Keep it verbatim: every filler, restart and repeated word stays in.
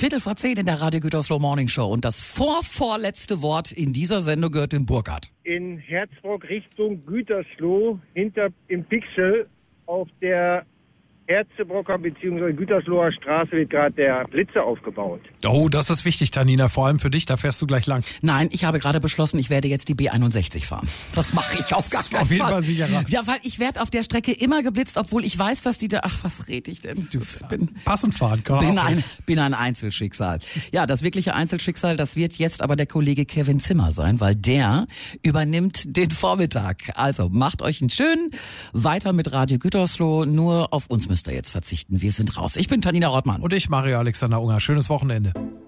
Viertel vor zehn in der Radio Gütersloh Morning Show. Und das vorvorletzte Wort in dieser Sendung gehört dem Burkhard. In Herzbrock Richtung Gütersloh, hinter im Pixel auf der Herzebrocker bzw. Gütersloher Straße wird gerade der Blitzer aufgebaut. Oh, das ist wichtig, Tanina, vor allem für dich, da fährst du gleich lang. Nein, ich habe gerade beschlossen, ich werde jetzt die B einundsechzig fahren. Das mache ich auf gar keinen Fall. Auf jeden Fall sicherer. Ja, weil ich werde auf der Strecke immer geblitzt, obwohl ich weiß, dass die da... Ach, was rede ich denn? Du Ich bin, passend fahren, kann bin, auch ein, bin ein Einzelschicksal. Ja, das wirkliche Einzelschicksal, das wird jetzt aber der Kollege Kevin Zimmer sein, weil der übernimmt den Vormittag. Also macht euch einen schönen, weiter mit Radio Gütersloh, nur auf uns müsst ihr jetzt verzichten. Wir sind raus. Ich bin Tanina Rottmann. Und ich, Mario Alexander Unger. Schönes Wochenende.